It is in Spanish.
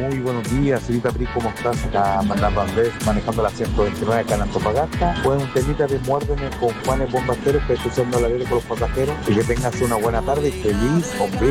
Muy buenos días, señorita Pri, ¿cómo estás? Acá Fernando Andrés, manejando la 129 acá en Antofagasta. Fue un temita de Muérdeme con Juanes Bombasteros, que estoy haciendo la ley con los pasajeros. Y que tengas una buena tarde y feliz, hombre,